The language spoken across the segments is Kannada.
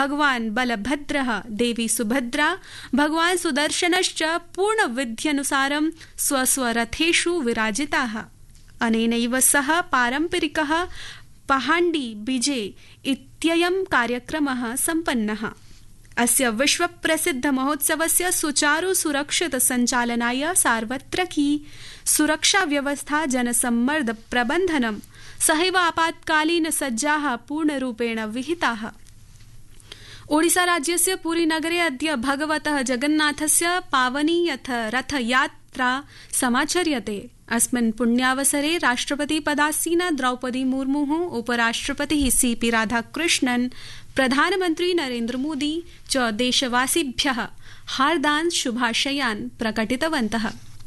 भगवान् बलभद्रः, देवी सुभद्रा, भगवान् सुदर्शनश्च पूर्णविध्यनुसारं स्वस्वरथेषु विराजिताः। अनेनैव सह पारम्परिकः पहाण्डी बीजे इत्ययं कार्यक्रमः सम्पन्नः। अस्य विश्वप्रसिद्धमहोत्सवस्य सुचारु सुरक्षित सञ्चालनाय सार्वत्रिकी सुरक्षाव्यवस्था, जनसम्मर्द प्रबन्धनं सहैव आपातकालीनसज्जाः पूर्णरूपेण विहिताः। ओडिसाराज्यस्य पुरीनगरे अद्य भगवतः जगन्नाथस्य पावनी रथयात्रा समाचर्यते। अस्मिन् पुण्यावसरे राष्ट्रपतिपदासीना द्रौपदी मुर्मुः, उपराष्ट्रपतिः सीपी राधाकृष्णन्, प्रधानमन्त्री नरेन्द्र मोदी च देशवासिभ्यः हार्दान् शुभाशयान् प्रकटितवन्तः।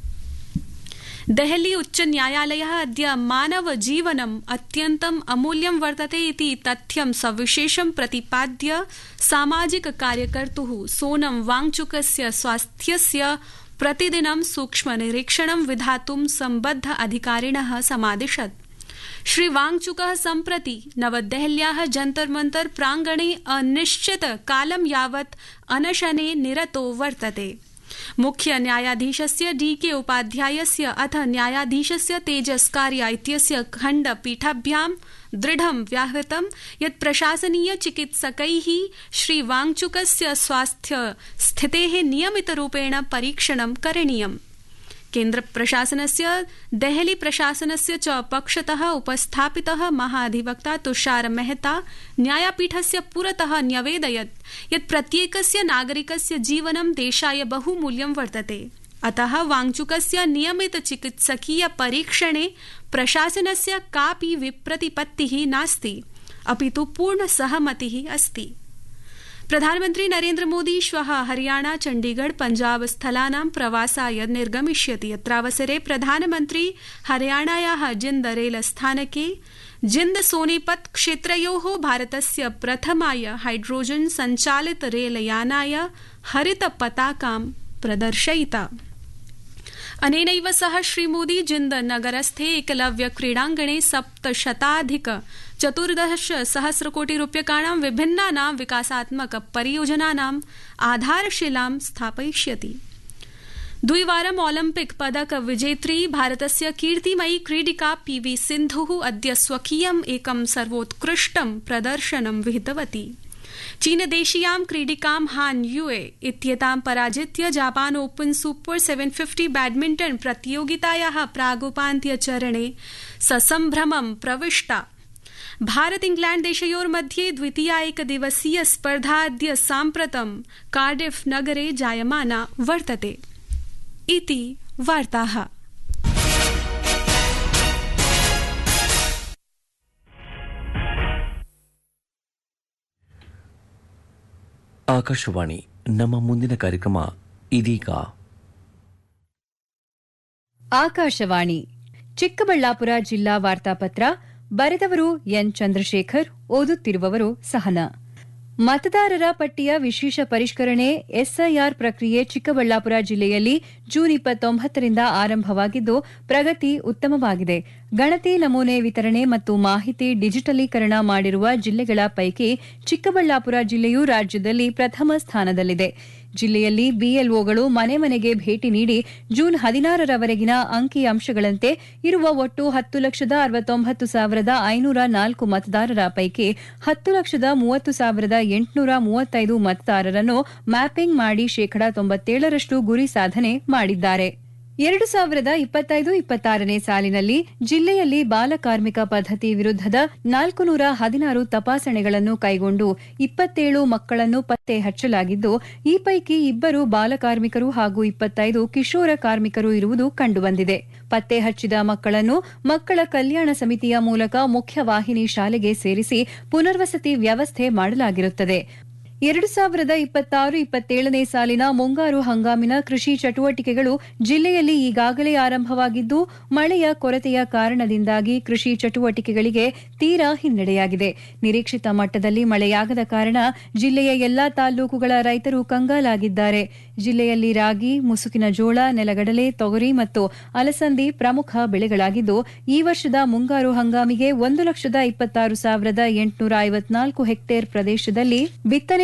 देहली उच्च न्यायालयः अद्य मानवजीवनम् अत्यन्तम् अमूल्यं वर्तते इति तथ्यं सविशेषं प्रतिपाद्य सामाजिककार्यकर्तुः सोनम वांगचुकस्य स्वास्थ्यस्य प्रतिदिनं सूक्ष्मनिरीक्षणं विधातुं सम्बद्ध अधिकारिणः समादिशत्। श्री वांगचुकः सम्प्रति नवदेहल्याः जन्तर् मन्तर् प्राङ्गणे अनिश्चित कालं यावत् अनशने निरतो वर्तते। मुख्य न्यायाधीशस्य डीके उपाध्यायस्य अथ न्यायाधीशस्य तेजस्कार्या इत्यस्य खण्डपीठाभ्यां दृढं व्याहृतं यत् प्रशासनीय चिकित्सकैः श्री वांगचुकस्य स्वास्थ्य स्थितेः नियमितरूपेण परीक्षणं करणीयम्। केन्द्र प्रशासनस्य देहली प्रशासनस्य च पक्षतः उपस्थापितः महाधिवक्ता तुषार मेहता न्यायपीठस्य पुरतः न्यवेदयत् यत् प्रत्येकस्य नागरिकस्य जीवनं देशाय बहुमूल्यं वर्तते। अतः वांगचुकस्य नियमित चिकित्सकीय परीक्षणे प्रशासनस्य कापि विप्रतिपत्तिः नास्ति, अपि तु पूर्णसहमतिः अस्ति। प्रधानमन्त्री नरेन्द्र मोदी श्वः हरियाणा, चण्डीगढ़, पञ्जाब स्थलानां प्रवासाय निर्गमिष्यति। अत्रावसरे प्रधानमन्त्री हरियाणायाः जिन्द रेलस्थानके जिन्द सोनीपत क्षेत्रयोः भारतस्य प्रथमाय हाइड्रोजन सञ्चालित रेलयानाय हरित पताकां प्रदर्शयिता। अनेनैव सह श्रीमोदी जिन्द नगरस्थे एकलव्य क्रीडाङ्गणे 714,000,000,000 विभिन्नानां विकासात्मक परियोजनानाम् आधारशिलां स्थापयिष्यति। द्विवारं ओलम्पिक पदक विजेत्री भारतस्य कीर्तिमयी क्रीडिका पीवी सिन्धुः अद्य स्वकीयम् एकं सर्वोत्कृष्टं प्रदर्शनं विहितवती। चीनदेशीयां क्रीडिकां हान युए इत्येतां पराजित्य Japan open super 750 badminton प्रतियोगितायाः प्रागुपान्त्यचरणे ससम्भ्रमं प्रविष्टा। Bharat England देशयोर्मध्ये द्वितीया एकदिवसीय स्पर्धा अद्य साम्प्रतं कार्डिफ नगरे जायमाना वर्तते। इति वार्ताः। ಆಕಾಶವಾಣಿ, ನಮ್ಮ ಮುಂದಿನ ಕಾರ್ಯಕ್ರಮ ಇದೀಗ. ಆಕಾಶವಾಣಿ ಚಿಕ್ಕಬಳ್ಳಾಪುರ ಜಿಲ್ಲಾ ವಾರ್ತಾಪತ್ರ. ಬರೆದವರು ಎನ್ ಚಂದ್ರಶೇಖರ್, ಓದುತ್ತಿರುವವರು ಸಹನಾ. ಮತದಾರರ ಪಟ್ಟಿಯ ವಿಶೇಷ ಪರಿಷ್ಕರಣೆ ಎಸ್ಐಆರ್ ಪ್ರಕ್ರಿಯೆ ಚಿಕ್ಕಬಳ್ಳಾಪುರ ಜಿಲ್ಲೆಯಲ್ಲಿ ಜೂನ್ 29ರಿಂದ ಆರಂಭವಾಗಿದ್ದು ಪ್ರಗತಿ ಉತ್ತಮವಾಗಿದೆ. ಗಣತಿ ನಮೂನೆ ವಿತರಣೆ ಮತ್ತು ಮಾಹಿತಿ ಡಿಜಿಟಲೀಕರಣ ಮಾಡಿರುವ ಜಿಲ್ಲೆಗಳ ಪೈಕಿ ಚಿಕ್ಕಬಳ್ಳಾಪುರ ಜಿಲ್ಲೆಯು ರಾಜ್ಯದಲ್ಲಿ ಪ್ರಥಮ ಸ್ಥಾನದಲ್ಲಿದೆ. ಜಿಲ್ಲೆಯಲ್ಲಿ ಬಿಎಲ್ಒಗಳು ಮನೆ ಮನೆಗೆ ಭೇಟಿ ನೀಡಿ ಜೂನ್ 16ರವರೆಗಿನ ಅಂಕಿಅಂಶಗಳಂತೆ ಇರುವ ಒಟ್ಟು 10,69,504 ಮತದಾರರ ಪೈಕಿ 10,30,835 ಮತದಾರರನ್ನು ಮ್ಯಾಪಿಂಗ್ ಮಾಡಿ 97% ಗುರಿ ಸಾಧನೆ ಮಾಡಿದ್ದಾರೆ. 2025-26ನೇ ಸಾಲಿನಲ್ಲಿ ಜಿಲ್ಲೆಯಲ್ಲಿ ಬಾಲಕಾರ್ಮಿಕ ಪದ್ಧತಿ ವಿರುದ್ಧದ 416 ತಪಾಸಣೆಗಳನ್ನು ಕೈಗೊಂಡು 27 ಮಕ್ಕಳನ್ನು ಪತ್ತೆ ಹಚ್ಚಲಾಗಿದ್ದು, ಈ ಪೈಕಿ 2 ಬಾಲಕಾರ್ಮಿಕರು ಹಾಗೂ 25 ಕಿಶೋರ ಕಾರ್ಮಿಕರು ಇರುವುದು ಕಂಡುಬಂದಿದೆ. ಪತ್ತೆ ಹಚ್ಚಿದ ಮಕ್ಕಳನ್ನು ಮಕ್ಕಳ ಕಲ್ಯಾಣ ಸಮಿತಿಯ ಮೂಲಕ ಮುಖ್ಯವಾಹಿನಿ ಶಾಲೆಗೆ ಸೇರಿಸಿ ಪುನರ್ವಸತಿ ವ್ಯವಸ್ಥೆ ಮಾಡಲಾಗಿರುತ್ತದೆ. 2026-27ನೇ ಸಾಲಿನ ಮುಂಗಾರು ಹಂಗಾಮಿನ ಕೃಷಿ ಚಟುವಟಿಕೆಗಳು ಜಿಲ್ಲೆಯಲ್ಲಿ ಈಗಾಗಲೇ ಆರಂಭವಾಗಿದ್ದು, ಮಳೆಯ ಕೊರತೆಯ ಕಾರಣದಿಂದಾಗಿ ಕೃಷಿ ಚಟುವಟಿಕೆಗಳಿಗೆ ತೀರಾ ಹಿನ್ನಡೆಯಾಗಿದೆ. ನಿರೀಕ್ಷಿತ ಮಟ್ಟದಲ್ಲಿ ಮಳೆಯಾಗದ ಕಾರಣ ಜಿಲ್ಲೆಯ ಎಲ್ಲಾ ತಾಲೂಕುಗಳ ರೈತರು ಕಂಗಾಲಾಗಿದ್ದಾರೆ. ಜಿಲ್ಲೆಯಲ್ಲಿ ರಾಗಿ, ಮುಸುಕಿನ ಜೋಳ, ನೆಲಗಡಲೆ, ತೊಗರಿ ಮತ್ತು ಅಲಸಂದಿ ಪ್ರಮುಖ ಬೆಳೆಗಳಾಗಿದ್ದು, ಈ ವರ್ಷದ ಮುಂಗಾರು ಹಂಗಾಮಿಗೆ 1,26,854 ಹೆಕ್ಟೇರ್ ಪ್ರದೇಶದಲ್ಲಿ ಬಿತ್ತನೆ